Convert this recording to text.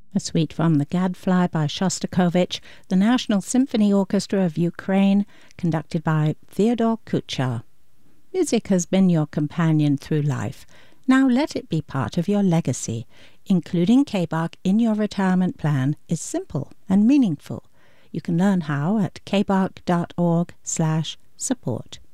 A suite from the Gadfly by Shostakovich, the National Symphony Orchestra of Ukraine, conducted by Fyodor Kuchar. Music has been your companion through life. Now let it be part of your legacy. Including KBARC in your retirement plan is simple and meaningful. You can learn how at kbark.org/support.